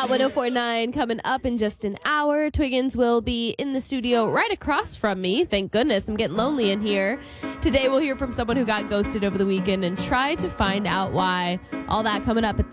Hot 1049 coming up in just an hour. Twiggins will be in the studio right across from me. Thank goodness. I'm getting lonely in here. Today we'll hear from someone who got ghosted over the weekend and try to find out why. All that coming up at